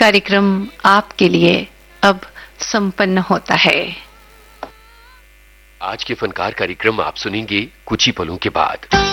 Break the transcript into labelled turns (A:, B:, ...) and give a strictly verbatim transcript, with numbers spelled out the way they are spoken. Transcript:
A: कार्यक्रम आपके लिए अब संपन्न होता है।
B: आज के फनकार कार्यक्रम आप सुनेंगे कुछ ही पलों के बाद।